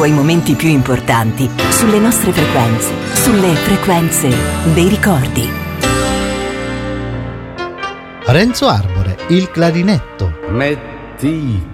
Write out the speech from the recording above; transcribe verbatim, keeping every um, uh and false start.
i momenti più importanti sulle nostre frequenze, sulle frequenze dei ricordi. Renzo Arbore, il clarinetto. Metti